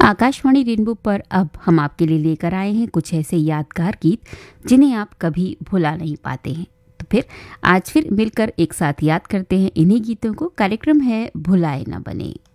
Akashvani rainbow पर अब हम आपके लिए लेकर आए हैं कुछ ऐसे यादगार गीत जिन्हें आप कभी भुला नहीं पाते हैं। तो फिर आज फिर मिलकर एक साथ याद करते हैं इन्हीं गीतों को। कार्यक्रम है भुलाए ना बने।